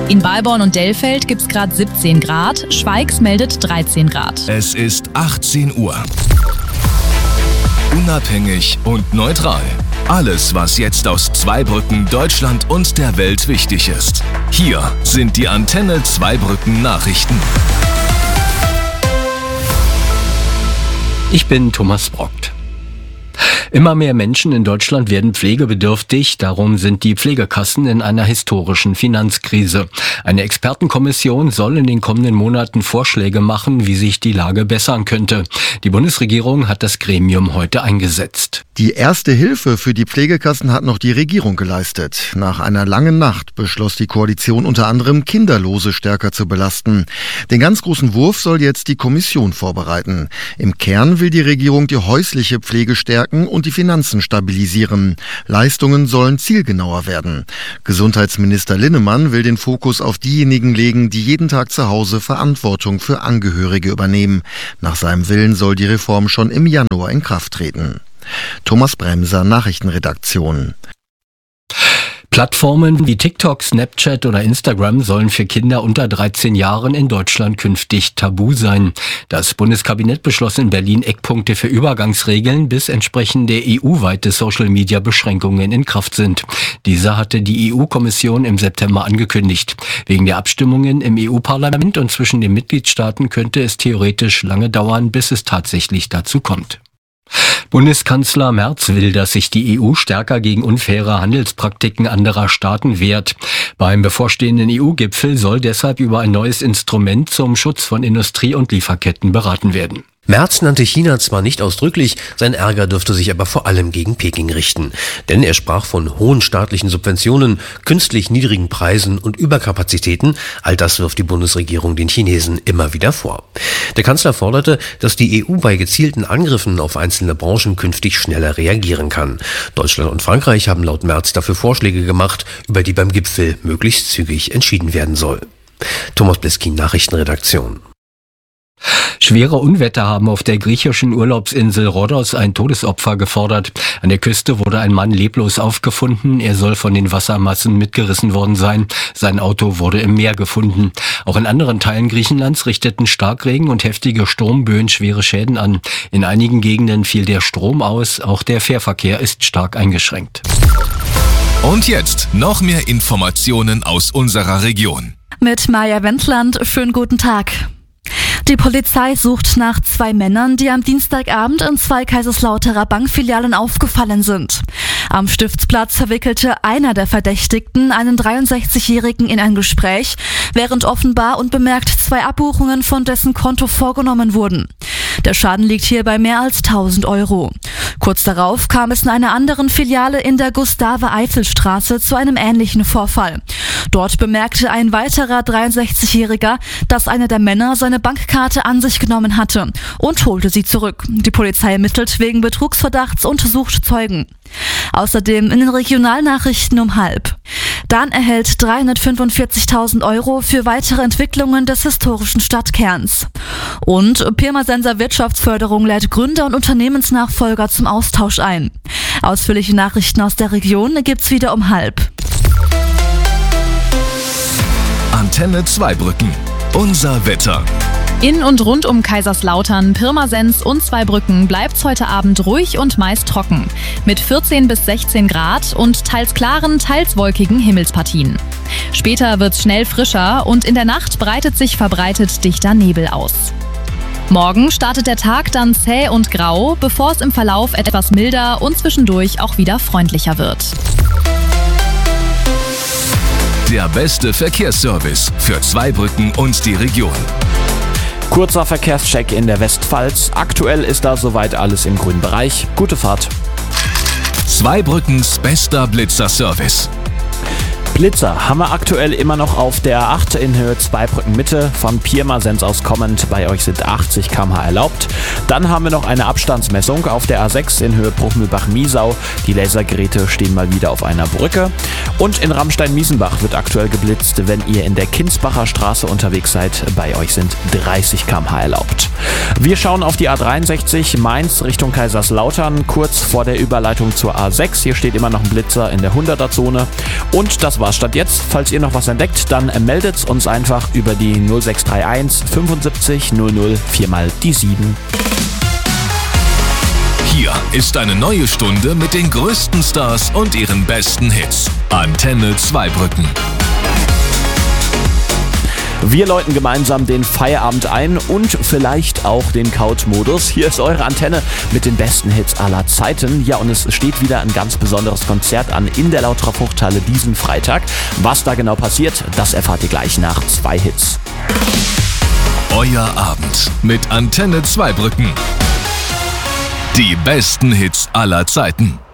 In Balborn und Dellfeld gibt es gerade 17 Grad, Schweigs meldet 13 Grad. Es ist 18 Uhr. Unabhängig und neutral. Alles, was jetzt aus Zweibrücken, Deutschland und der Welt wichtig ist. Hier sind die Antenne Zweibrücken Nachrichten. Ich bin Thomas Brockt. Immer mehr Menschen in Deutschland werden pflegebedürftig, darum sind die Pflegekassen in einer historischen Finanzkrise. Eine Expertenkommission soll in den kommenden Monaten Vorschläge machen, wie sich die Lage bessern könnte. Die Bundesregierung hat das Gremium heute eingesetzt. Die erste Hilfe für die Pflegekassen hat noch die Regierung geleistet. Nach einer langen Nacht beschloss die Koalition unter anderem, Kinderlose stärker zu belasten. Den ganz großen Wurf soll jetzt die Kommission vorbereiten. Im Kern will die Regierung die häusliche Pflege stärken und die Finanzen stabilisieren. Leistungen sollen zielgenauer werden. Gesundheitsminister Linnemann will den Fokus auf diejenigen legen, die jeden Tag zu Hause Verantwortung für Angehörige übernehmen. Nach seinem Willen soll die Reform schon im Januar in Kraft treten. Thomas Bremser, Nachrichtenredaktion. Plattformen wie TikTok, Snapchat oder Instagram sollen für Kinder unter 13 Jahren in Deutschland künftig tabu sein. Das Bundeskabinett beschloss in Berlin Eckpunkte für Übergangsregeln, bis entsprechende EU-weite Social-Media-Beschränkungen in Kraft sind. Diese hatte die EU-Kommission im September angekündigt. Wegen der Abstimmungen im EU-Parlament und zwischen den Mitgliedstaaten könnte es theoretisch lange dauern, bis es tatsächlich dazu kommt. Bundeskanzler Merz will, dass sich die EU stärker gegen unfaire Handelspraktiken anderer Staaten wehrt. Beim bevorstehenden EU-Gipfel soll deshalb über ein neues Instrument zum Schutz von Industrie und Lieferketten beraten werden. Merz nannte China zwar nicht ausdrücklich, sein Ärger dürfte sich aber vor allem gegen Peking richten. Denn er sprach von hohen staatlichen Subventionen, künstlich niedrigen Preisen und Überkapazitäten. All das wirft die Bundesregierung den Chinesen immer wieder vor. Der Kanzler forderte, dass die EU bei gezielten Angriffen auf einzelne Branchen künftig schneller reagieren kann. Deutschland und Frankreich haben laut Merz dafür Vorschläge gemacht, über die beim Gipfel möglichst zügig entschieden werden soll. Thomas Bliskin, Nachrichtenredaktion. Schwere Unwetter haben auf der griechischen Urlaubsinsel Rhodos ein Todesopfer gefordert. An der Küste wurde ein Mann leblos aufgefunden. Er soll von den Wassermassen mitgerissen worden sein. Sein Auto wurde im Meer gefunden. Auch in anderen Teilen Griechenlands richteten Starkregen und heftige Sturmböen schwere Schäden an. In einigen Gegenden fiel der Strom aus. Auch der Fährverkehr ist stark eingeschränkt. Und jetzt noch mehr Informationen aus unserer Region. Mit Maja Wendland, schönen guten Tag. Die Polizei sucht nach 2 Männern, die am Dienstagabend in 2 Kaiserslauterer Bankfilialen aufgefallen sind. Am Stiftsplatz verwickelte einer der Verdächtigten einen 63-Jährigen in ein Gespräch, während offenbar unbemerkt 2 Abbuchungen von dessen Konto vorgenommen wurden. Der Schaden liegt hier bei mehr als 1.000 Euro. Kurz darauf kam es in einer anderen Filiale in der Gustave-Eiffel-Straße zu einem ähnlichen Vorfall. Dort bemerkte ein weiterer 63-Jähriger, dass einer der Männer seine Bankkarte an sich genommen hatte und holte sie zurück. Die Polizei ermittelt wegen Betrugsverdachts und sucht Zeugen. Außerdem in den Regionalnachrichten um 12:30. Dan erhält 345.000 Euro für weitere Entwicklungen des historischen Stadtkerns. Und Pirmasens Wirtschaftsförderung lädt Gründer und Unternehmensnachfolger zum Austausch ein. Ausführliche Nachrichten aus der Region gibt's wieder um 12:30. Antenne Zweibrücken. Unser Wetter. In und rund um Kaiserslautern, Pirmasens und Zweibrücken bleibt's heute Abend ruhig und meist trocken. Mit 14 bis 16 Grad und teils klaren, teils wolkigen Himmelspartien. Später wird's schnell frischer und in der Nacht breitet sich verbreitet dichter Nebel aus. Morgen startet der Tag dann zäh und grau, bevor es im Verlauf etwas milder und zwischendurch auch wieder freundlicher wird. Der beste Verkehrsservice für Zweibrücken und die Region. Kurzer Verkehrscheck in der Westpfalz. Aktuell ist da soweit alles im grünen Bereich. Gute Fahrt. Zweibrückens bester Blitzer-Service. Blitzer haben wir aktuell immer noch auf der A8 in Höhe Zweibrücken Mitte. Von Pirmasens aus kommend, bei euch sind 80 km/h erlaubt. Dann haben wir noch eine Abstandsmessung auf der A6 in Höhe Bruchmühlbach-Miesau. Die Lasergeräte stehen mal wieder auf einer Brücke. Und in Ramstein-Miesenbach wird aktuell geblitzt, wenn ihr in der Kinsbacher Straße unterwegs seid. Bei euch sind 30 km/h erlaubt. Wir schauen auf die A63 Mainz Richtung Kaiserslautern, kurz vor der Überleitung zur A6. Hier steht immer noch ein Blitzer in der 100er-Zone. Und das war Aber statt jetzt, falls ihr noch was entdeckt, dann meldet uns einfach über die 0631 75 00 4 mal die 7. Hier ist eine neue Stunde mit den größten Stars und ihren besten Hits. Antenne Zweibrücken. Wir läuten gemeinsam den Feierabend ein und vielleicht auch den Couch-Modus. Hier ist eure Antenne mit den besten Hits aller Zeiten. Ja, und es steht wieder ein ganz besonderes Konzert an in der Lauterer Fruchthalle diesen Freitag. Was da genau passiert, das erfahrt ihr gleich nach 2 Hits. Euer Abend mit Antenne Zweibrücken. Die besten Hits aller Zeiten.